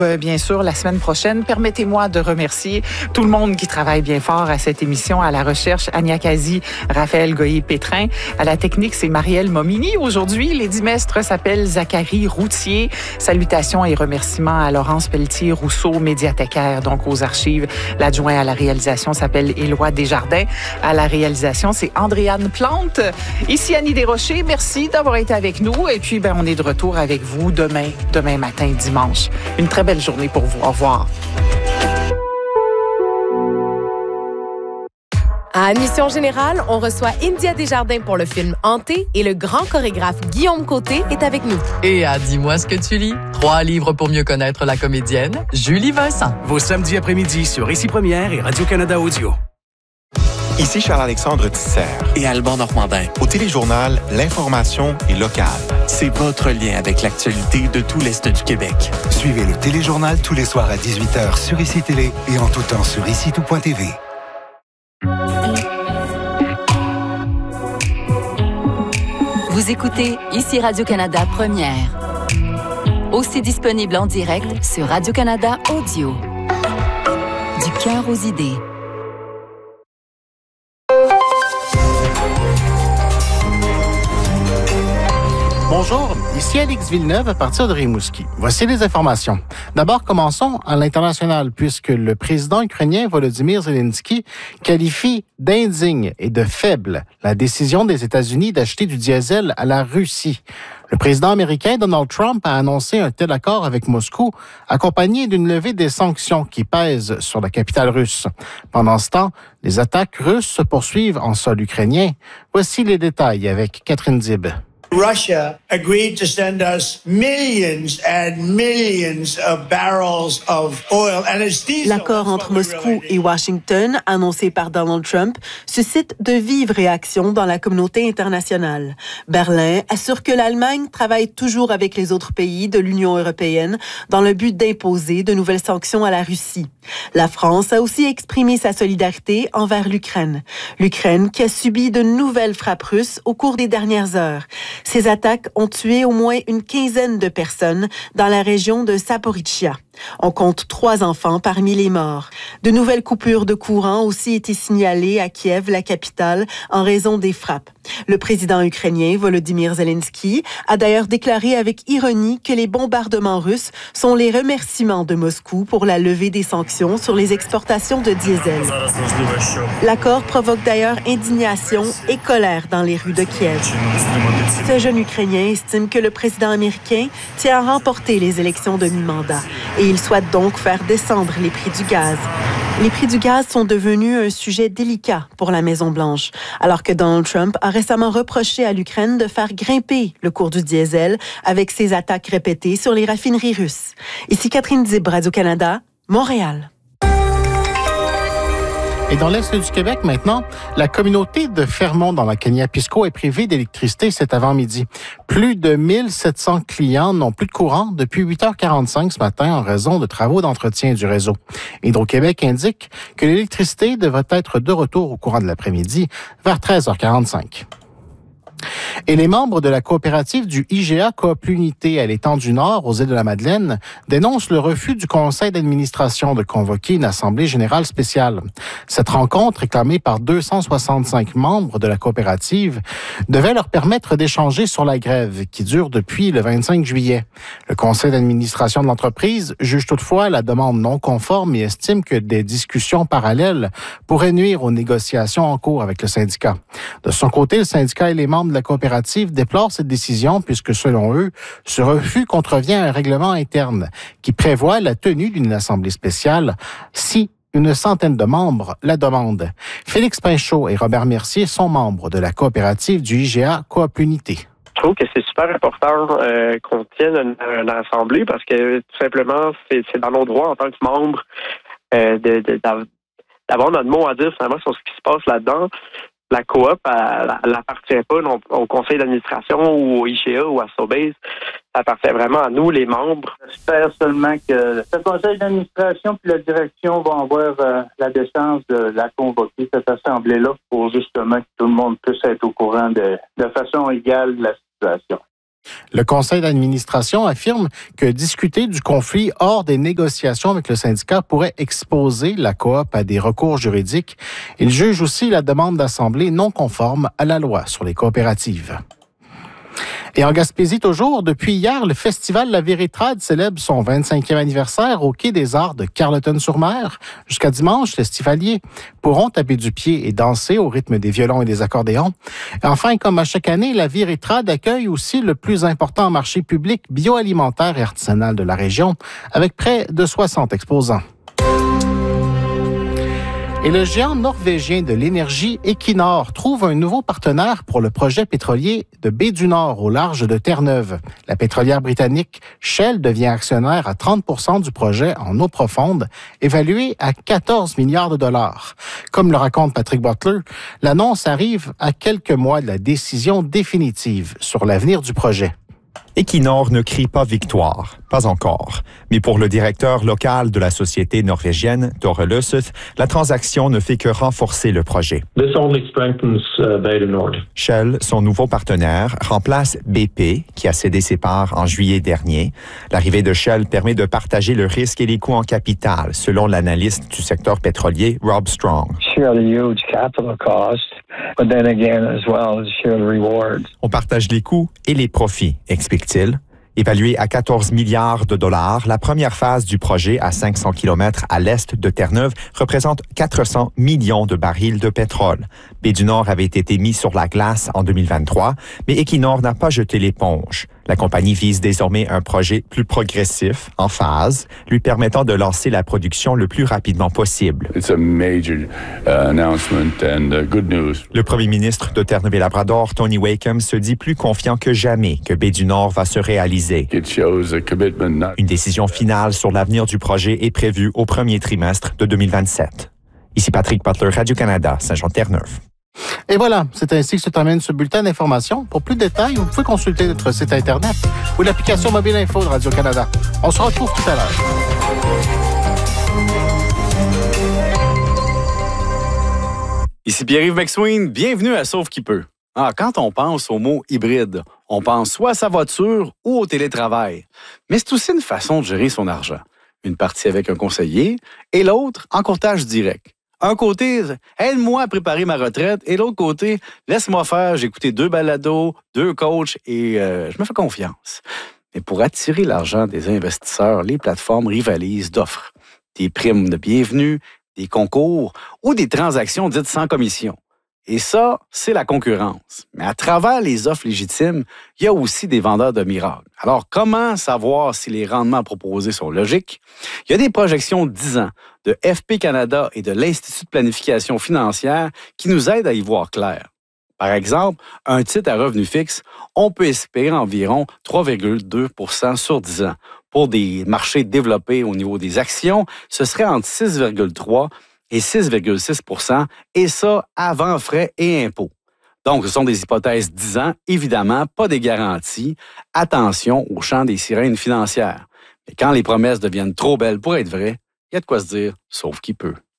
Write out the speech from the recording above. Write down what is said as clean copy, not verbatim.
Bien sûr, la semaine prochaine. Permettez-moi de remercier tout le monde qui travaille bien fort à cette émission, à la recherche, Ania Kazi, Raphaël Goyer-Pétrin. À la technique, c'est Marielle Momini. Aujourd'hui, les dimestres s'appellent Zachary Routier. Salutations et remerciements à Laurence Pelletier-Rousseau, médiathécaire, donc aux archives. L'adjoint à la réalisation s'appelle Éloi Desjardins. À la réalisation, c'est Andréane Plante. Ici, Annie Desrochers. Merci d'avoir été avec nous. Et puis, on est de retour avec vous demain matin, dimanche. Une très belle journée pour vous. Au revoir. À Mission Générale, on reçoit India Desjardins pour le film Hanté et le grand chorégraphe Guillaume Côté est avec nous. Et à Dis-moi ce que tu lis. 3 livres pour mieux connaître la comédienne Julie Vincent. Vos samedis après-midi sur Ici Première et Radio-Canada Audio. Ici Charles-Alexandre Tisser et Alban Normandin. Au Téléjournal, l'information est locale. C'est votre lien avec l'actualité de tout l'Est du Québec. Suivez le Téléjournal tous les soirs à 18h sur ICI Télé et en tout temps sur ICITout.tv. Vous écoutez Ici Radio-Canada Première. Aussi disponible en direct sur Radio-Canada Audio. Du cœur aux idées. Bonjour, ici Alix Villeneuve à partir de Rimouski. Voici les informations. D'abord, commençons à l'international puisque le président ukrainien Volodymyr Zelensky qualifie d'indigne et de faible la décision des États-Unis d'acheter du diesel à la Russie. Le président américain Donald Trump a annoncé un tel accord avec Moscou, accompagné d'une levée des sanctions qui pèsent sur la capitale russe. Pendant ce temps, les attaques russes se poursuivent en sol ukrainien. Voici les détails avec Catherine Dib. Russia agreed to send us millions and millions of barrels of oil. L'accord entre Moscou et Washington, annoncé par Donald Trump, suscite de vives réactions dans la communauté internationale. Berlin assure que l'Allemagne travaille toujours avec les autres pays de l'Union européenne dans le but d'imposer de nouvelles sanctions à la Russie. La France a aussi exprimé sa solidarité envers l'Ukraine. L'Ukraine qui a subi de nouvelles frappes russes au cours des dernières heures. Ces attaques ont tué au moins une quinzaine de personnes dans la région de Zaporizhzhia. On compte 3 enfants parmi les morts. De nouvelles coupures de courant ont aussi été signalées à Kiev, la capitale, en raison des frappes. Le président ukrainien Volodymyr Zelensky a d'ailleurs déclaré avec ironie que les bombardements russes sont les remerciements de Moscou pour la levée des sanctions sur les exportations de diesel. L'accord provoque d'ailleurs indignation et colère dans les rues de Kiev. Ce jeune Ukrainien estime que le président américain tient à remporter les élections de mi-mandat et il souhaite donc faire descendre les prix du gaz. Les prix du gaz sont devenus un sujet délicat pour la Maison-Blanche, alors que Donald Trump a récemment reproché à l'Ukraine de faire grimper le cours du diesel avec ses attaques répétées sur les raffineries russes. Ici Catherine Dib, Radio-Canada, Montréal. Et dans l'Est du Québec, maintenant, la communauté de Fermont dans la Kaniapisco est privée d'électricité cet avant-midi. Plus de 1700 clients n'ont plus de courant depuis 8h45 ce matin en raison de travaux d'entretien du réseau. Hydro-Québec indique que l'électricité devrait être de retour au courant de l'après-midi vers 13h45. Et les membres de la coopérative du IGA Coop L'Unité à l'étang du Nord, aux îles de la Madeleine, dénoncent le refus du conseil d'administration de convoquer une assemblée générale spéciale. Cette rencontre, réclamée par 265 membres de la coopérative, devait leur permettre d'échanger sur la grève qui dure depuis le 25 juillet. Le conseil d'administration de l'entreprise juge toutefois la demande non conforme et estime que des discussions parallèles pourraient nuire aux négociations en cours avec le syndicat. De son côté, le syndicat et les membres de la coopérative déplorent cette décision puisque, selon eux, ce refus contrevient à un règlement interne qui prévoit la tenue d'une assemblée spéciale si une centaine de membres la demandent. Félix Pinchot et Robert Mercier sont membres de la coopérative du IGA Coop L'Unité. Je trouve que c'est super important qu'on tienne une assemblée parce que tout simplement, c'est dans nos droits en tant que membres d'avoir notre mot à dire finalement sur ce qui se passe là-dedans. La coop, elle appartient pas au conseil d'administration ou au IGA ou à Sobase. Ça appartient vraiment à nous, les membres. J'espère seulement que le conseil d'administration puis la direction vont avoir la décence de la convoquer, cette assemblée-là, pour justement que tout le monde puisse être au courant de façon égale de la situation. Le conseil d'administration affirme que discuter du conflit hors des négociations avec le syndicat pourrait exposer la coop à des recours juridiques. Il juge aussi la demande d'assemblée non conforme à la loi sur les coopératives. Et en Gaspésie toujours, depuis hier, le festival La Véritrade célèbre son 25e anniversaire au Quai des Arts de Carleton-sur-Mer. Jusqu'à dimanche, les festivaliers pourront taper du pied et danser au rythme des violons et des accordéons. Et enfin, comme à chaque année, La Véritrade accueille aussi le plus important marché public bioalimentaire et artisanal de la région, avec près de 60 exposants. Et le géant norvégien de l'énergie Equinor trouve un nouveau partenaire pour le projet pétrolier de Baie-du-Nord au large de Terre-Neuve. La pétrolière britannique Shell devient actionnaire à 30% du projet en eau profonde, évalué à 14 milliards de dollars. Comme le raconte Patrick Butler, l'annonce arrive à quelques mois de la décision définitive sur l'avenir du projet. Equinor ne crie pas victoire, pas encore. Mais pour le directeur local de la société norvégienne, Tore Løseth, la transaction ne fait que renforcer le projet. Shell, son nouveau partenaire, remplace BP, qui a cédé ses parts en juillet dernier. L'arrivée de Shell permet de partager le risque et les coûts en capital, selon l'analyste du secteur pétrolier, Rob Strong. On partage les coûts et les profits, explique-t-il. Évaluée à 14 milliards de dollars, la première phase du projet à 500 km à l'est de Terre-Neuve représente 400 millions de barils de pétrole. Baie-du-Nord avait été mis sur la glace en 2023, mais Equinor n'a pas jeté l'éponge. La compagnie vise désormais un projet plus progressif, en phase, lui permettant de lancer la production le plus rapidement possible. Le premier ministre de Terre-Neuve-et-Labrador, Tony Wakeham, se dit plus confiant que jamais que Baie-du-Nord va se réaliser. Une décision finale sur l'avenir du projet est prévue au premier trimestre de 2027. Ici Patrick Butler, Radio-Canada, Saint-Jean-Terre-Neuve. Et voilà, c'est ainsi que se termine ce bulletin d'information. Pour plus de détails, vous pouvez consulter notre site Internet ou l'application mobile info de Radio-Canada. On se retrouve tout à l'heure. Ici Pierre-Yves McSween, bienvenue à Sauve qui peut. Quand on pense au mot hybride, on pense soit à sa voiture ou au télétravail. Mais c'est aussi une façon de gérer son argent. Une partie avec un conseiller et l'autre en courtage direct. Un côté, aide-moi à préparer ma retraite, et l'autre côté, laisse-moi faire, j'ai écouté 2 balados, 2 coachs et je me fais confiance. Mais pour attirer l'argent des investisseurs, les plateformes rivalisent d'offres. Des primes de bienvenue, des concours ou des transactions dites sans commission. Et ça, c'est la concurrence. Mais à travers les offres légitimes, il y a aussi des vendeurs de miracles. Alors, comment savoir si les rendements proposés sont logiques? Il y a des projections 10 ans de FP Canada et de l'Institut de planification financière qui nous aident à y voir clair. Par exemple, un titre à revenu fixe, on peut espérer environ 3,2 sur 10 ans. Pour des marchés développés au niveau des actions, ce serait entre 6,3 et 6,6 et ça avant frais et impôts. Donc, ce sont des hypothèses 10 ans, évidemment, pas des garanties. Attention au chant des sirènes financières. Mais quand les promesses deviennent trop belles pour être vraies, il y a de quoi se dire, sauf qui peut.